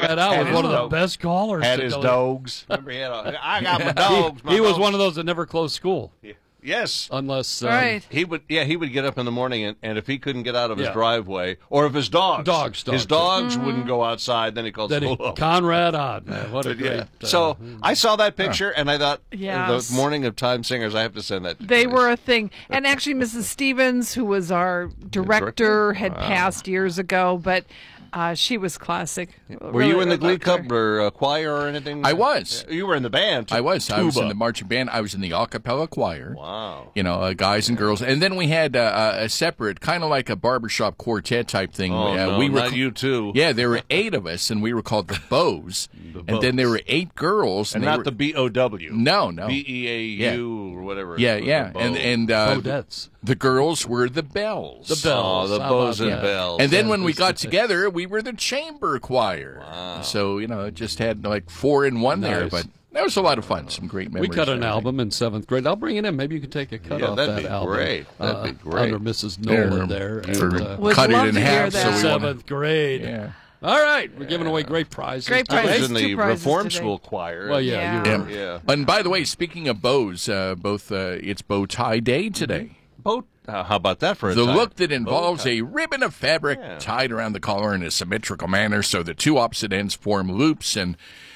Conrad out was one of the best callers. Had his dogs. Remember, I got my dogs. He was one of those that never closed school. Yeah. Yes. Unless right. He would get up in the morning, and if he couldn't get out of his driveway, or if his dogs wouldn't go outside, then he called school. Conrad on, man. What a great. So I saw that picture, and I thought, Yes. the morning of Time Singers, I have to send that to They Joyce. were a thing. And actually, Mrs. Stevens, who was our director, had passed years ago, but she was classic. Were you in the Glee Club or choir or anything? I was. You were in the band. I was. I was Tuba. in the marching band. I was in the a cappella choir. Wow. Guys and girls. And then we had a separate, kind of like a barbershop quartet type thing. Oh, no, we were not you too. Yeah, there were 8 of us, and we were called the Bows. And then there were 8 girls. And not the B-O-W. No. B-E-A-U or whatever. Yeah. And Bodettes. the girls were the Bells. The Bells. Oh, the Bows and Bells. And then when we got together, we were the chamber choir. Wow. So, it just had like 4 in 1 there. Nice. But that was a lot of fun. Some great memories. We cut an there. album in 7th grade. I'll bring it in. Maybe you can take a cut off that'd that be album. great. That'd be great. Under Mrs. Nolan there. Would Cut love it in to hear half. So that. we wanna- 7th grade. Yeah. All right. We're giving away great prizes. Great I prizes. was in the 2 prizes Reform today. School choir. Well, yeah. Yeah. You were. Yeah. And by the way, speaking of bows, it's bow tie day today. How about that for a The time? look that involves a ribbon of fabric tied around the collar in a symmetrical manner so the 2 opposite ends form loops. And,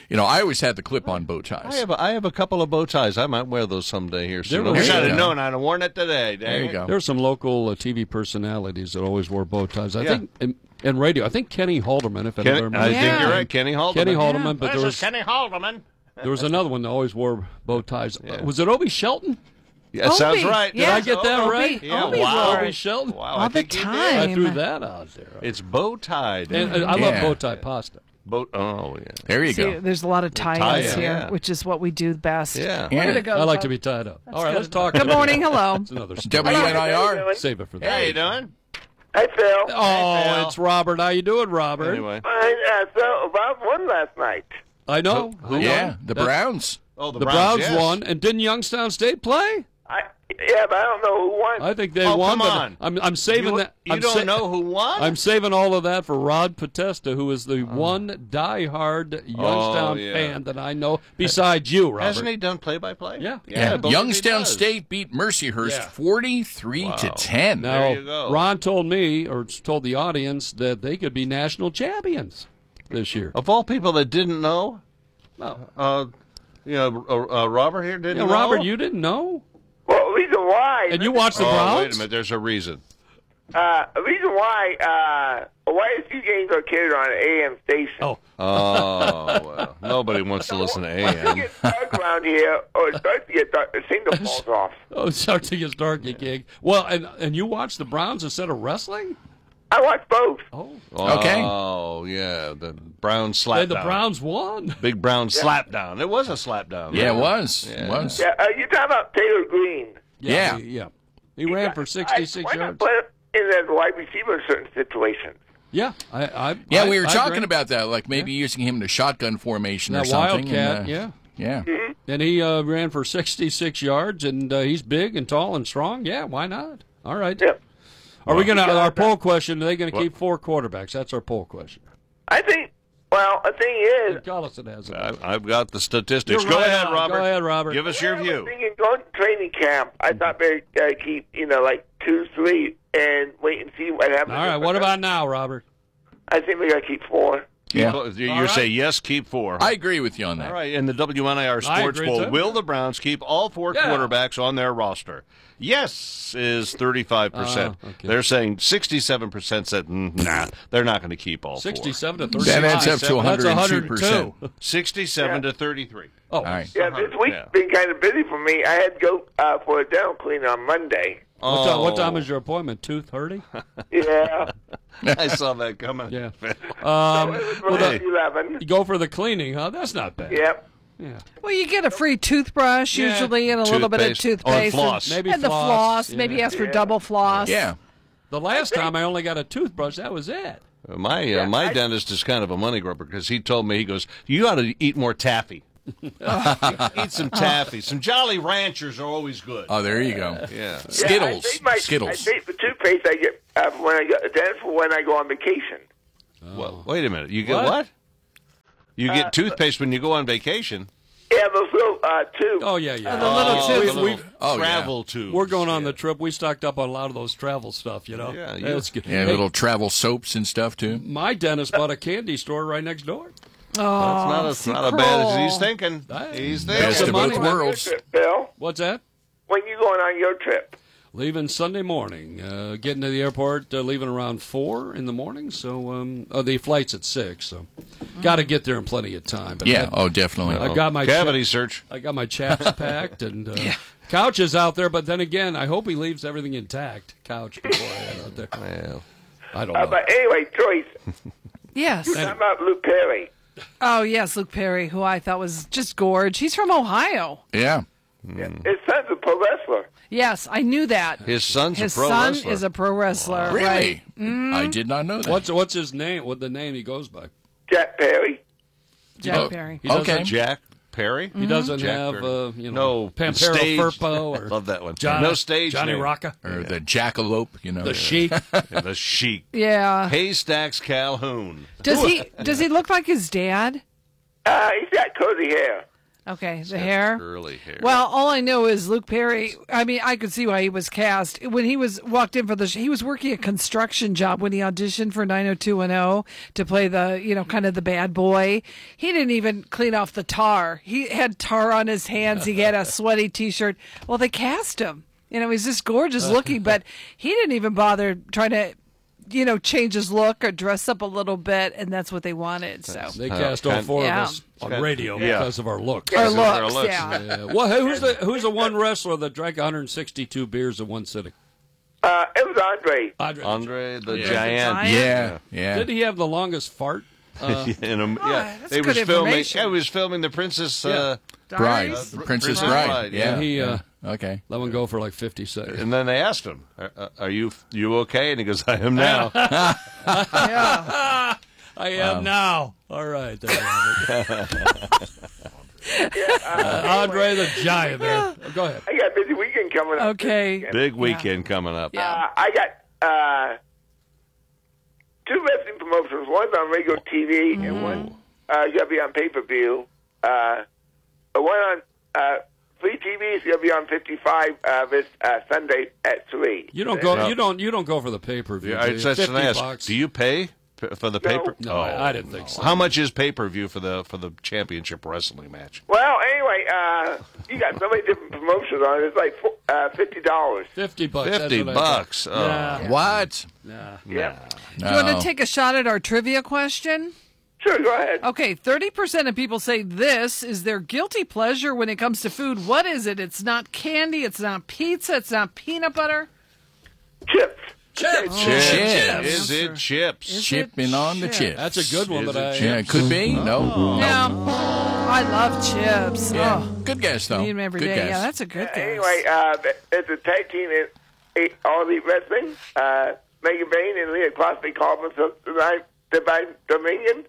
I always had the clip-on bow ties. I have a couple of bow ties. I might wear those someday here soon. I There wish you I'd have go. known. I'd have worn it today. There you go. There are some local TV personalities that always wore bow ties. I think in radio. I think Kenny Halderman, if anybody remembers. I think you're right. Kenny Haldeman. Kenny Haldeman, but there was Kenny Haldeman. there was another one that always wore bow ties. Was it Obi Shelton? Yeah, sounds Obi, right. yeah. Did I get that Obi- right? Yeah, Obi wow. wore Obi it. Shelton. Wow, All I the think you did. time. I threw that out there. It's bow tied. And I love Yeah. bow tie pasta. Oh, yeah. There you See, go. there's a lot of tie-ins Tie-in, here, yeah. which is what we do best. Yeah. We're gonna go. I like Bob. to be tied up. All right, good. let's talk. Good morning. Hello. That's another story. WNIR. Save it for that. How you doing? Hi, Phil. Oh, Phil. it's Robert. How you doing, Robert? Anyway. So, Bob won last night. I know. Who Yeah, the Browns. Oh, The Browns yes. won, and didn't Youngstown State play? Yeah, but I don't know who won. I think they Oh, won. come but on. I'm saving that. You don't know who won? I'm saving all of that for Rod Potesta, who is the one diehard Youngstown yeah. fan that I know besides you, Robert. Hasn't he done play-by-play? Yeah. Yeah. both Youngstown he does. State beat Mercyhurst Yeah. 43 to 10. Now, There you go. Ron told me, or told the audience, that they could be national champions this year. Of all people that didn't know, No. Robert here didn't Yeah, know. Robert, you didn't know? Well, the reason why. And you watched the Browns? Wait a minute. There's a reason. The reason why YSU games are carried on an AM station. Oh. Oh, well. Nobody wants to listen to Once it AM. gets dark around here, or it starts to get dark, the signal falls off. Oh, it starts to get dark, you gig. Well, and you watched the Browns instead of wrestling? I watch both. Oh. Okay. Oh, yeah. The Brown slap And the down. Browns won. Big Brown slap down. It was a slap down. Yeah, right? it was. Yeah. It was. Yeah, you're talking about Taylor Green. Yeah. He ran for 66 Why not yards. put him in as a wide receiver in certain situations? Yeah, Yeah, we were I talking agree. about that, like maybe using him in a shotgun formation or That something. Wildcat, and, yeah. Yeah. And he ran for 66 yards, and he's big and tall and strong. Yeah, why not? All right. Yeah. Are we going to, our poll question, are they going to keep 4 quarterbacks? That's our poll question. I think, well, the thing is, Collison has it. I've got the statistics. You're Go right ahead, on. Robert. Go ahead, Robert. Give us your I was view. thinking going to training camp, I thought maybe keep, like 2, 3, and wait and see what happens. All right, what about now, Robert? I think we got to keep 4. Yeah. You say yes, keep 4. I agree with you on that. All right, in the WNIR I Sports agree, Bowl, too. will the Browns keep all 4 Yeah. quarterbacks on their roster? Yes is 35%. Okay. They're saying 67% said, nah, they're not going to keep all 67 to 35. That adds up to That's 102%. 4. 67 to 33. Oh, All right. Yeah, this week's Yeah. been kind of busy for me. I had to go for a dental cleaning on Monday. What time is your appointment? 2:30? Yeah. I saw that coming. Yeah. It was around 11. You go for the cleaning, huh? That's not bad. Yep. Yeah. Well, you get a free toothbrush Yeah. usually and a little bit of Toothpaste. toothpaste. Or floss. Maybe and the floss. Yeah. Maybe ask for double floss. Yeah. The last time I only got a toothbrush, that was it. My dentist is kind of a money grubber because he told me, he goes, you ought to eat more taffy. Eat some taffy. Some Jolly Ranchers are always good. Oh, there you go. Yeah. Skittles. I Skittles. take the toothpaste I get when I go for when I go on vacation. Well, wait a minute. You get What? what? You get toothpaste when you go on vacation. Yeah, those little tubes. Oh, yeah, yeah. The little tubes. Travel tubes. We're going on the trip. We stocked up on a lot of those travel stuff, you know. Yeah, That's good. Yeah, little travel soaps and stuff, too. My dentist bought a candy store right next door. Oh, It's not as bad as he's thinking. He's thinking. Best of both worlds. Bill, What's that? when you going on your trip? Leaving Sunday morning, getting to the airport, leaving around 4 in the morning. So, the flight's at 6, so got to get there in plenty of time. But Yeah, definitely. I got my Cavity search. I got my chaps packed and Couch is out there. But then again, I hope he leaves everything intact. Couch before I head out there. Well, I don't know. But anyway, Joyce, yes. how about Luke Perry? Oh, yes, Luke Perry, who I thought was just gorge. He's from Ohio. Yeah. His son's a pro wrestler. Yes, I knew that. his son's His a pro son wrestler. is a pro wrestler. Really? Right? I did not know that. What's his name? What the name he goes by? Jack Perry. Jack Perry. He doesn't, Okay. Jack Perry? He doesn't Jack have Perry. no Pampero stage. Furpo or Love that one. Johnny, No stage Johnny name. Rocca Or the jackalope, you know. the Sheik. The Sheik. Yeah. Haystacks Calhoun. Does he look like his dad? He's got cozy hair. Okay, the hair. Curly hair. Well, all I know is Luke Perry. I mean, I could see why he was cast when he walked in for he was working a construction job when he auditioned for 90210 to play the kind of the bad boy. He didn't even clean off the tar. He had tar on his hands. He had a sweaty T-shirt. Well, they cast him. He's just gorgeous looking, but he didn't even bother trying to change his look or dress up a little bit, and that's what they wanted. So They cast all four Yeah. of us on radio because of our looks. our Our looks, looks. yeah. Well, who's the one wrestler that drank 162 beers in one sitting? It was Andre. Andre the Giant. Giant. Yeah, yeah. Did he have the longest fart? that's They good was filming. information. Yeah, he was filming the Princess. Yeah. Bride. Diaries? Princess Bride, Bride. yeah. And he Okay. let one go for like 50 seconds. And then they asked him, "Are you okay?" And he goes, "I am now." Yeah. I am now. All right. There you have it. Andre the Giant, man. Go ahead. I got a busy weekend coming up. Okay. Big weekend coming up. I got 2 wrestling promotions. One's on regular TV, and one going to be on pay-per-view. One on free TV is going to be on 55 this Sunday at 3. You don't go. You don't go for the pay per view. Yeah, I just asked, $50. do you pay for the paper? No, I didn't think so. How much is pay per view for the championship wrestling match? Well, anyway, you got so many different promotions on it. It's like $50. $50. $50. Oh. Yeah. What? Yeah. Yeah. Do you want to take a shot at our trivia question? Sure, go ahead. Okay, 30% of people say this is their guilty pleasure when it comes to food. What is it? It's not candy. It's not pizza. It's not peanut butter. Chips. Chips. Chips. Is it chips? Is it Chipping on the chips? chips. That's a good one, Is but it Yeah, it could be. No. Yeah. I love chips. Yeah. Oh, Good guess, though. eat them every Good day. guess. Yeah, that's a good guess. Anyway, it's a tag team in All Elite Wrestling. Megan Bain and Leah Crosby called themselves the Divine Dominion.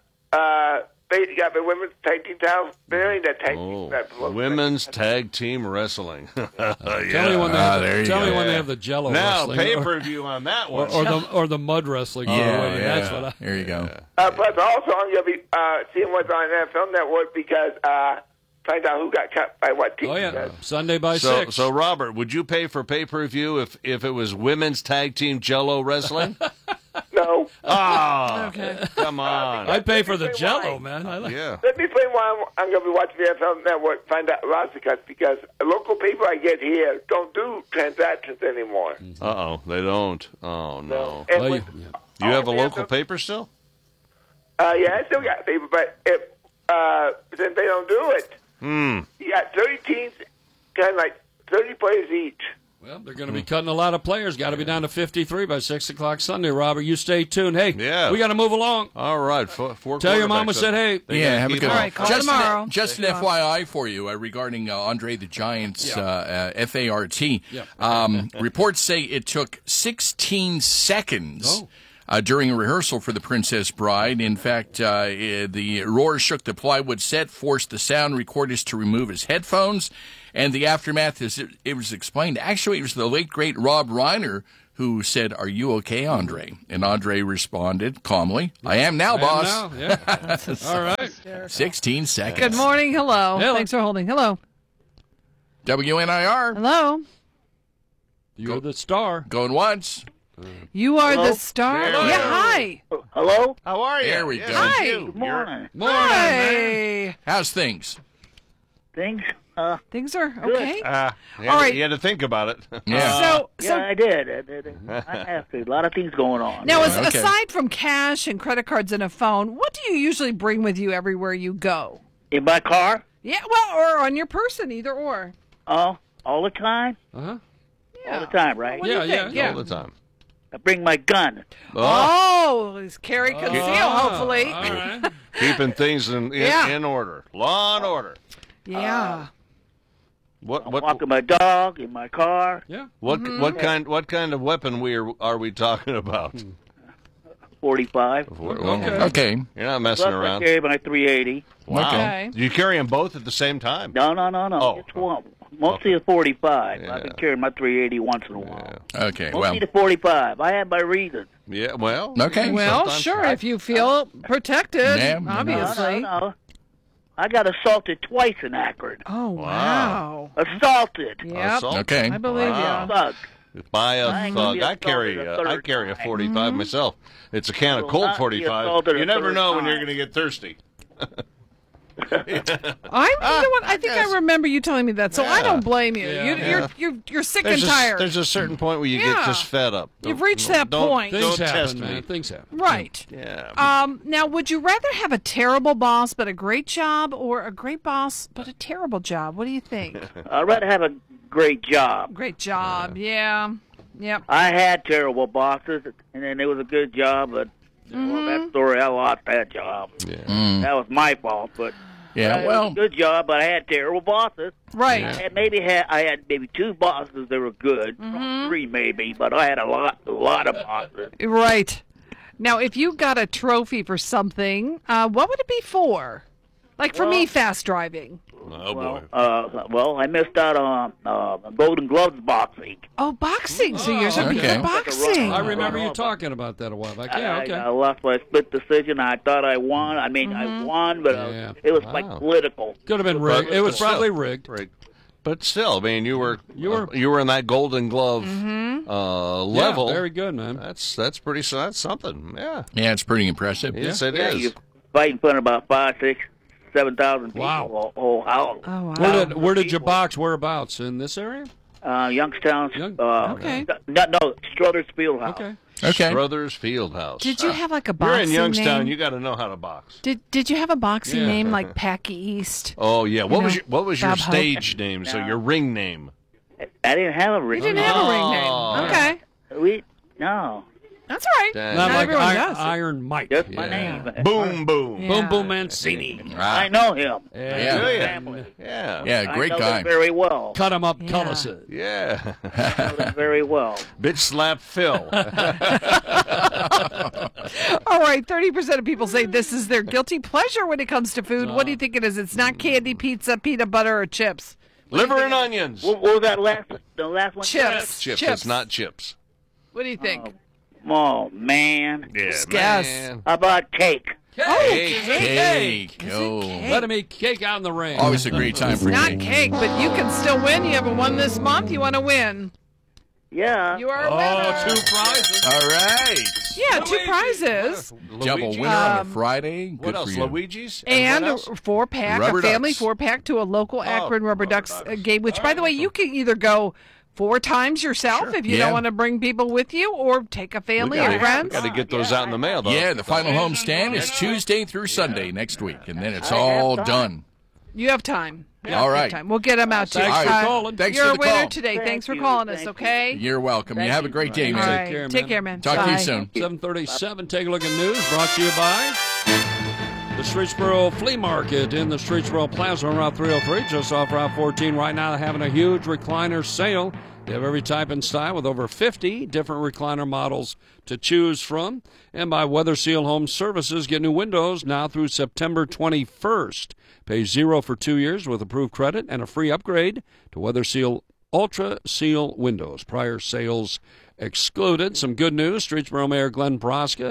They got the women's tag team title. They're in that tag team. that promotion. Women's tag team wrestling. tell me when they have the Jello Now wrestling, pay per view on that one. or the mud wrestling. Yeah, That's what I. There you go. Plus, also, I'm going to be seeing what's on NFL Network because find out who got cut by what team. Oh yeah, Sunday by So, 6. so Robert, would you pay for pay per view if it was women's tag team Jello wrestling? No. Oh, Okay. come on. I'd pay for the Why? Jello, man. I like. Yeah. Let me explain why I'm going to be watching the NFL Network, find out roster cuts, because local people I get here don't do transactions anymore. Uh-oh, they don't. Oh, no. And Well, with- You have a all local the- paper still? Yeah, I still got paper, but if since they don't do it, you got 30 teams, kind of like 30 players each. Well, they're going to be cutting a lot of players. Got to be down to 53 by 6 o'clock Sunday. Robert, you stay tuned. Hey, Yeah. we got to move along. All right. Tell your mama said hey. Yeah, have a good All one. right, call just tomorrow. Just an FYI for you regarding Andre the Giant's FART. Reports say it took 16 seconds. During a rehearsal for The Princess Bride. In fact, the roar shook the plywood set, forced the sound recordist to remove his headphones, and the aftermath, as it was explained, actually it was the late, great Rob Reiner who said, "Are you okay, Andre?" And Andre responded calmly, "I am now, boss." Yeah. All right. 16 seconds. Good morning. Hello. Hello. Thanks for holding. Hello. WNIR. Hello. You're the star. Going once. You are the star. Hello. Yeah. Hi. Hello? How are you? There we go. Hi. Good morning. Hi. How's things? Things? Things are okay. All right. You had to think about it. Yeah. So Yeah, I did. I have to. A lot of things going on. now, Okay. aside from cash and credit cards and a phone, what do you usually bring with you everywhere you go? In my car? Yeah, well, or on your person, either or. Oh, all the time? Uh-huh. All the time, right? What do you think? Yeah. All the time. I bring my gun. Oh, it's carry conceal, hopefully. All right. Keeping things Yeah. in order. Law and order. Yeah. What Walking my dog in my car. Yeah. what kind of weapon are we talking about? 45. Okay. You're not messing Plus I around. carry my 380. Wow. Okay. You carry them both at the same time? No. Oh. It's one. Mostly a 45. Yeah. I've been carrying my 380 once in a while. Okay. Mostly Well. the 45. I have my reasons. Yeah. Well. Okay. Well, sometimes- sure, if you feel protected, Yeah, obviously. No. I got assaulted twice in Akron. Oh, wow. Assaulted. Yep. Assault. Okay. I believe Wow. Thug. By I a ain't gonna thug. be I carry assaulted a third I carry a time. 45 myself. It's a can of Will Colt not be 45. assaulted a You never third know when time. you're going to get thirsty. You know what? I think I remember you telling me that, so I don't blame you. Yeah. You're sick and tired. There's a certain point where you get Yeah. just fed up. You've reached that point. Things Don't happen, test man. me. Things happen. Right. Yeah. Now, would you rather have a terrible boss but a great job, or a great boss but a terrible job? What do you think? I'd rather have a great job. Great job. Yeah. Yep. I had terrible bosses, and then it was a good job, but well, that story, I lost that job. Yeah. That was my fault, but Yeah. it was Well. a good job, but I had terrible bosses. Right. I had maybe two bosses that were good, three maybe, but I had a lot of bosses. Right. Now, if you got a trophy for something, what would it be for? Like for me, fast driving. Oh, boy. Well, I missed out on Golden Gloves boxing. Oh, boxing. So yours would be okay. for boxing. I remember you talking about that a while back. Yeah, I okay. lost by a split decision. I thought I won. I mean, I won, but Yeah. it was Wow. like political. Could have been rigged. It was But probably still. rigged. Right. But still, I mean, you were in that Golden Glove level. Yeah, very good, man. That's something. Yeah. Yeah, it's pretty impressive. Yes, it Yeah, is. you fight in front of about 5, 6, 7,000 people. Wow. Whole house. Oh, wow. Where did you box? Whereabouts? In this area? Youngstown. Okay. No, Struthers Fieldhouse. Okay. Okay. Brothers Fieldhouse. Did you have like a You're boxing in Youngstown. name? You got to know how to box. Did you have a boxing Yeah. name like Packy East? Oh yeah. What was your Bob Hope. stage name? So your ring name. I didn't have a ring. You didn't have a ring Oh. name. Okay. No, That's all right. Dang. Not Not like everyone does. Iron Mike. just my Yeah. name. Boom boom. Yeah. Boom Boom Mancini. I know him. Yeah. Do ya? Family. Yeah. Yeah, great I know guy. them very well. Cut him up, Yeah. Cullisan. Yeah. I know them very well. Bitch slap Phil. All right, 30% of people say this is their guilty pleasure when it comes to food. What do you think it is? It's not candy, pizza, peanut butter, or chips. Liver and onions. What was that the last one? Chips. Chips. It's not chips. What do you think? Oh, man. Yeah. Guess. man. How about cake? Cake. Oh. Let him eat cake out in the rain. Always a great time for Not cake. cake, but you can still win. You haven't won this month. You want to win. Yeah. You are a winner. Oh, 2 prizes. All right. Yeah, 2 prizes. Double Luigi? winner on a Friday. Good What else? for you. Luigi's? And what a else? 4-pack, Rubber a family ducks. 4-pack to a local Akron Rubber Ducks Ducks. game, which, by the way, you can either go 4 times yourself if you Yeah. don't want to bring people with you, or take a family or friends. Got to get those out in the mail, though. Yeah, the final homestand is Tuesday through Sunday next week, and then it's all done. You have time. All right. Time. We'll get them out to you. Thanks for All right. calling. Thanks You're for a the winner call. today. Thank Thanks for you. calling us, Thank okay? You're welcome. You have a great day, All man. right. care, man. Take care, man. Talk to you Bye. soon. 737. Take a look at news brought to you by the Streetsboro Flea Market in the Streetsboro Plaza on Route 303, just off Route 14. Right now, they're having a huge recliner sale. They have every type and style with over 50 different recliner models to choose from. And by Weather Seal Home Services, get new windows now through September 21st. Pay 0 for 2 years with approved credit and a free upgrade to Weather Seal Ultra Seal windows. Prior sales excluded. Some good news. Streetsboro Mayor Glenn Proska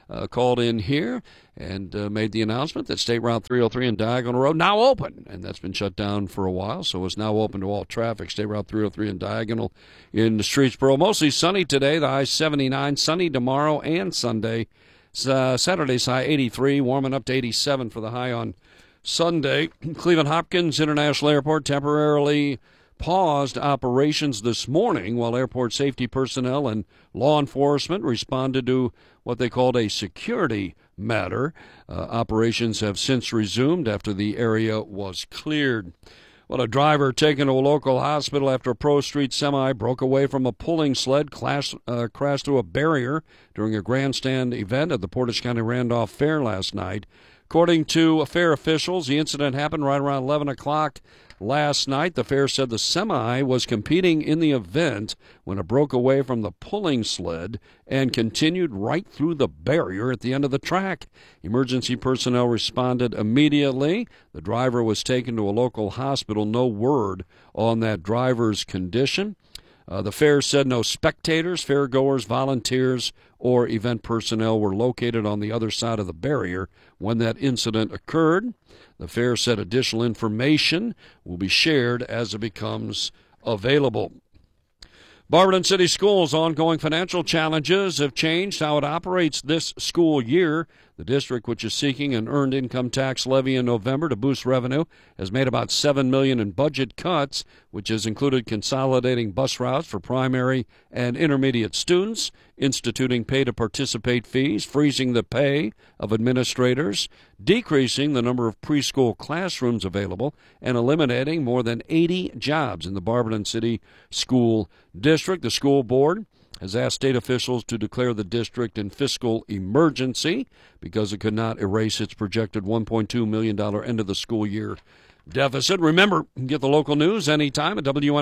called in here and made the announcement that State Route 303 and Diagonal Road now open, and that's been shut down for a while, so it's now open to all traffic. State Route 303 and Diagonal in Streetsboro. Mostly sunny today, the high 79, sunny tomorrow and Sunday. Saturday's high 83, warming up to 87 for the high on Sunday. Cleveland Hopkins International Airport temporarily paused operations this morning while airport safety personnel and law enforcement responded to what they called a security matter. Operations have since resumed after the area was cleared. Well, a driver taken to a local hospital after a Pro Street semi broke away from a pulling sled, crashed through a barrier during a grandstand event at the Portage County Randolph Fair last night. According to fair officials, the incident happened right around 11 o'clock last night. The fair said the semi was competing in the event when it broke away from the pulling sled and continued right through the barrier at the end of the track. Emergency personnel responded immediately. The driver was taken to a local hospital. No word on that driver's condition. The fair said no spectators, fairgoers, volunteers, or event personnel were located on the other side of the barrier when that incident occurred. The fair said additional information will be shared as it becomes available. Barberton City Schools' ongoing financial challenges have changed how it operates this school year. The district, which is seeking an earned income tax levy in November to boost revenue, has made about $7 million in budget cuts, which has included consolidating bus routes for primary and intermediate students, instituting pay-to-participate fees, freezing the pay of administrators, decreasing the number of preschool classrooms available, and eliminating more than 80 jobs in the Barberton City School District. The school board has asked state officials to declare the district in fiscal emergency because it could not erase its projected $1.2 million end of the school year deficit. Remember, you can get the local news anytime at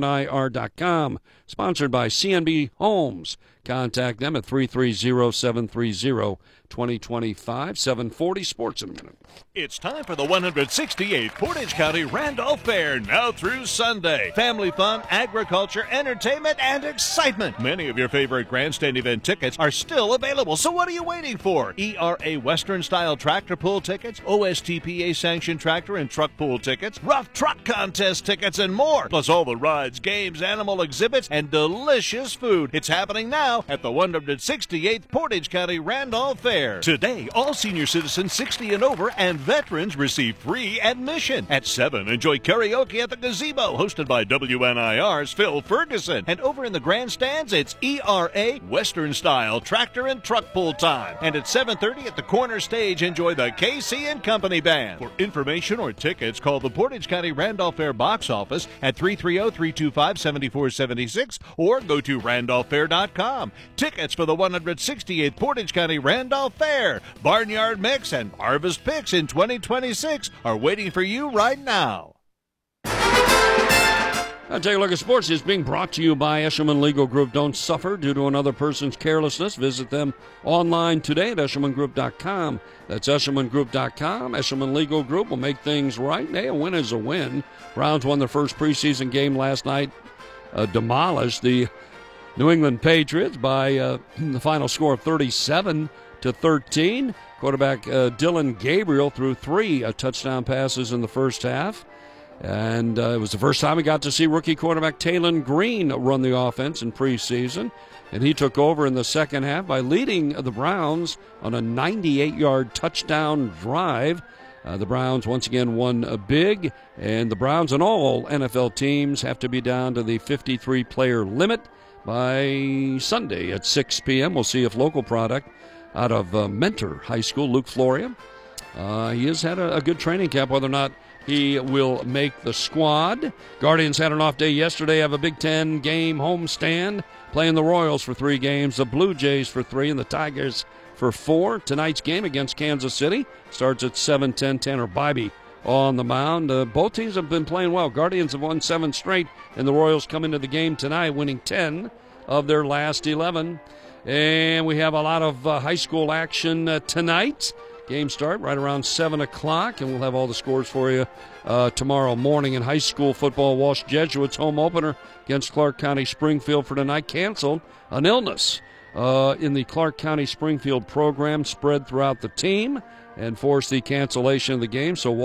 WNIR.com. Sponsored by CNB Homes. Contact them at 330-730-2025. 740 Sports in a minute. It's time for the 168th Portage County Randolph Fair, now through Sunday. Family fun, agriculture, entertainment, and excitement. Many of your favorite grandstand event tickets are still available, so what are you waiting for? ERA Western-style tractor pull tickets, OSTPA-sanctioned tractor and truck pull tickets, rough truck contest tickets, and more. Plus all the rides, games, animal exhibits, and delicious food. It's happening now at the 168th Portage County Randolph Fair. Today, all senior citizens 60 and over and veterans receive free admission. At 7, enjoy karaoke at the Gazebo, hosted by WNIR's Phil Ferguson. And over in the grandstands, it's ERA Western-style tractor and truck pull time. And at 7:30 at the corner stage, enjoy the KC and Company Band. For information or tickets, call the Portage County Randolph Fair box office at 330-325-7476 or go to randolphfair.com. Tickets for the 168th Portage County Randolph Fair, Barnyard Mix, and Harvest Picks in 2026 are waiting for you right now. Now take a look at sports. It's being brought to you by Eshelman Legal Group. Don't suffer due to another person's carelessness. Visit them online today at EshelmanGroup.com. That's EshelmanGroup.com. Eshelman Legal Group will make things right. Hey, a win is a win. Browns won their first preseason game last night, demolished the New England Patriots by the final score of 37-13. Quarterback Dylan Gabriel threw 3 touchdown passes in the first half. And it was the first time we got to see rookie quarterback Taylon Green run the offense in preseason. And he took over in the second half by leading the Browns on a 98-yard touchdown drive. The Browns once again won big, and the Browns and all NFL teams have to be down to the 53-player limit by Sunday at 6 p.m. We'll see if local product out of Mentor High School, Luke Floria, he has had a good training camp, whether or not he will make the squad. Guardians had an off day yesterday, have a Big Ten game homestand, playing the Royals for 3 games, the Blue Jays for 3, and the Tigers for 4. Tonight's game against Kansas City starts at 7:10. Tanner Bybee on the mound. Both teams have been playing well. Guardians have won 7 straight, and the Royals come into the game tonight winning 10 of their last 11. And we have a lot of high school action tonight. Game start right around 7 o'clock, and we'll have all the scores for you tomorrow morning. In high school football, Walsh Jesuits home opener against Clark County Springfield for tonight canceled. An illness in the Clark County Springfield program spread throughout the team and forced the cancellation of the game. So